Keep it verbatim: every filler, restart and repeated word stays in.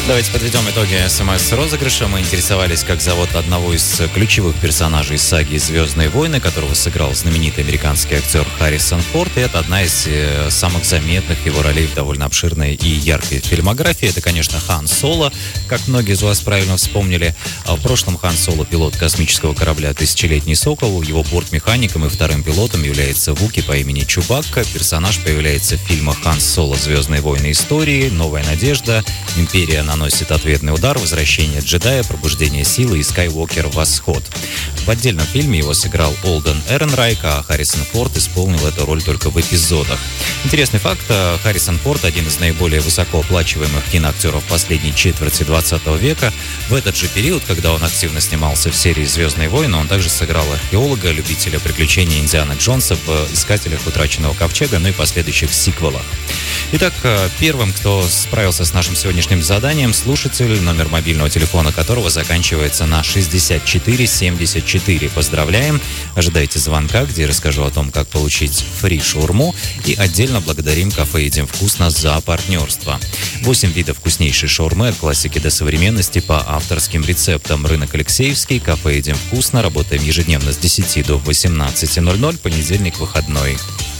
Давайте подведем итоги СМС-розыгрыша. Мы интересовались, как зовут одного из ключевых персонажей саги «Звездные войны», которого сыграл знаменитый американский актер Харрисон Форд. И это одна из самых заметных его ролей в довольно обширной и яркой фильмографии. Это, конечно, Хан Соло, как многие из вас правильно вспомнили. В прошлом Хан Соло — пилот космического корабля «Тысячелетний сокол». Его бортмехаником и вторым пилотом является Вуки по имени Чубакка. Персонаж появляется в фильмах «Хан Соло. Звездные войны. Истории», «Новая надежда», «Империя наносит ответный удар», «Возвращение джедая», «Пробуждение силы» и «Скайуокер. Восход». В отдельном фильме его сыграл Олден Эренрайк, а Харрисон Форд исполнил эту роль только в эпизодах. Интересный факт: Харрисон Форд — один из наиболее высокооплачиваемых киноактеров последней четверти двадцатого века. В этот же период, когда он активно снимался в серии «Звездные войны», он также сыграл археолога, любителя приключений Индианы Джонса в «Искателях утраченного ковчега», ну и последующих сиквелах. Итак, первым, кто справился с нашим сегодняшним заданием, слушатель, номер мобильного телефона которого заканчивается на шестьдесят четыре семьдесят четыре. Поздравляем! Ожидайте звонка, где я расскажу о том, как получить фри-шаурму, и отдельно благодарим кафе «Едим вкусно» за партнерство. Восемь видов вкуснейшей шаурмы от классики до современности по авторским рецептам. Рынок Алексеевский, кафе «Едим вкусно». Работаем ежедневно с десяти до восемнадцати ноль ноль, понедельник выходной.